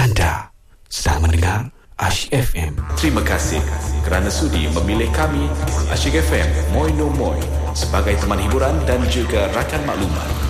Anda sedang mendengar Asyik FM. Terima kasih kerana sudi memilih kami, Asyik FM Moi No Moi, sebagai teman hiburan dan juga rakan maklumat.